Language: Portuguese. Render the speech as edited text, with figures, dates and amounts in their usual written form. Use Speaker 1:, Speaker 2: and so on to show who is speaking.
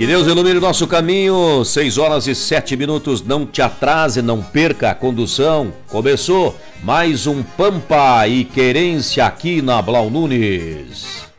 Speaker 1: Que Deus ilumine o nosso caminho. 6h07. Não te atrase, não perca a condução. Começou mais um Pampa e Querência aqui na Blau Nunes.